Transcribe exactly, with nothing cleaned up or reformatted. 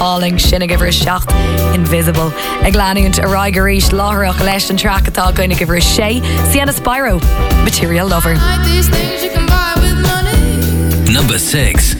Alling sinna give her a seacht Invisible. Ag leanúint a raigerísh láthreach leis an track atá going to give her a sé. Sienna Spyro, Material Lover. Number six.